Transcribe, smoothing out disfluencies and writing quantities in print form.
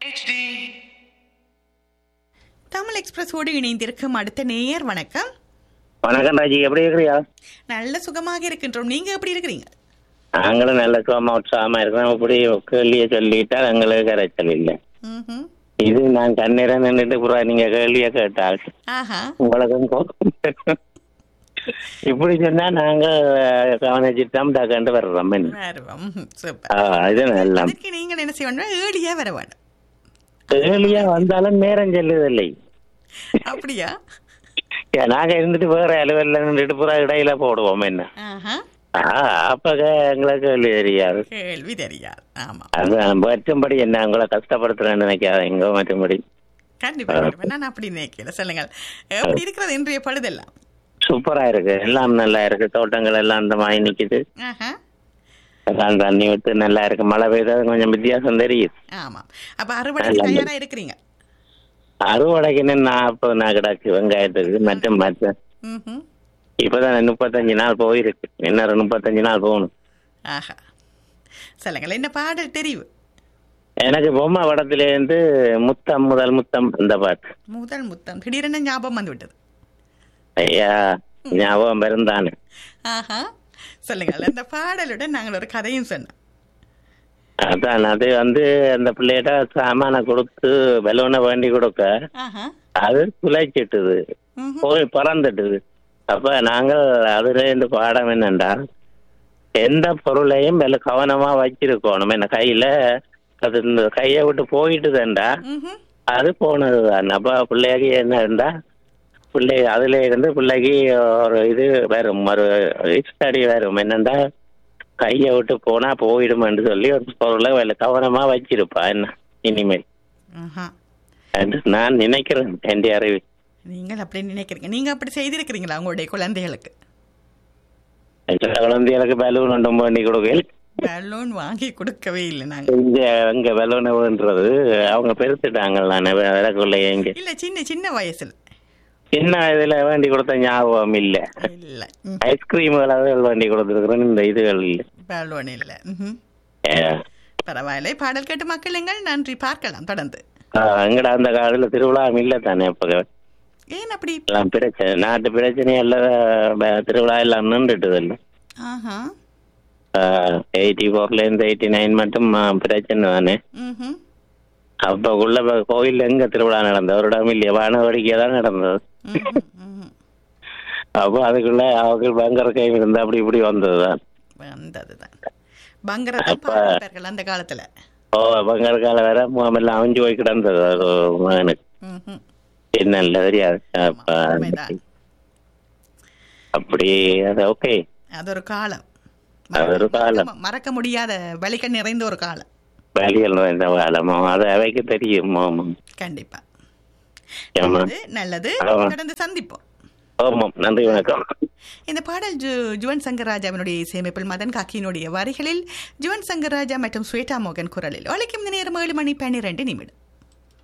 தமிழ் எக்ஸ்பிரஸோடு இணைந்திருக்கும் அடுத்த நேயர் வணக்கம். வணக்கம் ராஜி, எப்படி இருக்கிறியா? நல்ல சுகமாக இருக்கின்றோம். நீங்க எப்படி இருக்கிறீங்க? நாங்களும் நல்ல சுகமா உற்சாகமா இருக்கிறோம். இப்படி கேள்வியை சொல்லிட்டா எங்களுக்கு கரைச்சல் இல்லை. இது நான் கண்ணீரை நின்றுட்டு புறா நீங்க கேள்வியை கேட்டால் உங்களுக்கும் கோபம். இப்படி சொன்னா நாங்க கவனிச்சுட்டோம் கண்டு வர்றோம். இது நல்லா நீங்க என்ன செய்யணும், ஏடியா வர வேணும். ஏழியா வந்தாலும் நேரம் செல்லுதில்லை. அப்படியா? நாங்க இருந்துட்டு வேற அலுவலில் நின்றுட்டு புறா இடையில போடுவோம். என்ன அப்ப எங்களுக்கு கேள்வி தெரியாது. கேள்வி தெரியாது. ஆமா, அது மற்றும்படி என்ன உங்களை கஷ்டப்படுத்துறேன்னு நினைக்காதீங்க. மற்றும்படி கண்டிப்பா நான் அப்படி நினைக்கல. சொல்லுங்க, எப்படி இருக்கிறது இன்றைய பழுதெல்லாம்? சூப்பரா இருக்கு, எல்லாம் நல்லா இருக்கு. தோட்டங்கள் எல்லாம் அந்த மாதிரி நிக்குது. தண்ணி விட்டு நல்லா இருக்கு. மழை பெய்தாது கொஞ்சம் வித்தியாசம் தெரியுது. ஆமா, அப்ப அறுவடை தயாரா இருக்கிறீங்க? அறுவடைக்குன்னு 40 நாள் கிடக்கு வெங்காயத்துக்கு. மற்ற இப்பதான் 35 நாள் போயிருக்கு. இன்னொரு 35 நாள் போகணும். ஆஹா, சொல்லுங்கள், என்ன பாடல் தெரியும்? எனக்கு பொம்மை படத்திலேருந்து முத்தம் முதல் முத்தம் இந்த பாட்டு. முதல் முத்தம் திடீரென ஞாபகம் வந்து விட்டது. ஐயா, ஞாபகம் இருந்தானு. ஆஹா, சொல்லுங்கள். அந்த பாடலுடன் நாங்கள் ஒரு கதையும் சொன்னோம். அதான், அது அந்த பிள்ளைகிட்ட சாமான கொடுத்து பலூனை வேண்டி கொடுக்க அது குலைச்சிட்டுது, போய் பறந்துட்டுது. அப்ப நாங்கள் அதுல இந்த பாடம் என்னண்டா, எந்த பொருளையும் கவனமா வச்சிருக்கணும். என்ன கையில அது இந்த கையை விட்டு போயிட்டுதான்டா, அது போனதுதான். அப்ப பிள்ளைக்கு என்னண்டா, பிள்ளை அதுல இருந்து பிள்ளைக்கு ஒரு இது வரும், ஒரு ஸ்டடி வரும். என்னண்டா, கையை விட்டு போனா போயிடுமென்று சொல்லி ஒரு பொருளை கவனமா வச்சிருப்பா என்ன இனிமேல். நான் நினைக்கிறேன், என் அறிவு. நீங்கள் அப்படி நினைக்கிறீங்க? நீங்க அப்படி செய்திருக்கிறீங்களா உங்களுடைய குழந்தைகளுக்கு? குழந்தைகளுக்கு பலூன் ஒன்றும் பண்ணி கொடுக்கல. பலூன் வாங்கி கொடுக்கவே இல்லை. நாங்க எங்க பலூன்றது அவங்க பெருத்துட்டாங்க. நான் விளக்குள்ள எங்க இல்ல, சின்ன சின்ன வயசுல சின்ன இதுல வேண்டி கொடுத்த ஞாபகம் இல்ல. ஐஸ்கிரீம்கள் வேண்டி கொடுத்துருக்கிறேன், இந்த இதுகள் இல்ல, பலூன் இல்ல. பரவாயில்லை, பாடல் கேட்டு மக்களுங்கள். நன்றி, பார்க்கலாம் தொடர்ந்து. எங்கட அந்த காலத்துல திருவிழா இல்ல தானே. அப்ப ஏன் அப்படி பிரச்சனை, நாட்டு பிரச்சனை எல்லாம் திருவிழா எல்லாம் நின்றுட்டு இல்லை. 84 இருந்து 89 மட்டும் பிரச்சனை தானே. அப்பக்குள்ள கோயில் எங்க திருவிழா நடந்தது? ஒரு இடம் இல்லையா, வானவடிக்கை தான் நடந்தது. அப்போ அதுக்குள்ள அவங்க பங்கர கை இருந்தா அப்படி இப்படி வந்ததுதான். அந்த காலத்துல பங்கர கால வேற முகமெல்லாம் அவிஞ்சு போய் கிடந்தது மகனுக்கு. என்ன தெரியாது. அப்படி அது ஓகே, அது ஒரு காலம், அது ஒரு காலம், மறக்க முடியாத வலிக்க நிறைந்த ஒரு காலம். வேலிகள் நிறைந்த காலமோ அது அவைக்கு தெரியும். கண்டிப்பா. நல்லது, தொடர்ந்து சந்திப்போம். நன்றி, வணக்கம். இந்த பாடல் ஜுவன் சங்கர் ராஜாவினுடைய இசையமைப்பில் மதன் காக்கியினுடைய வரிகளில் ஜுவன் சங்கர் ராஜா மற்றும் ஸ்வேதா மோகன் குரலில் ஒலிக்கும் நேரம் 7:12 நிமிடம்.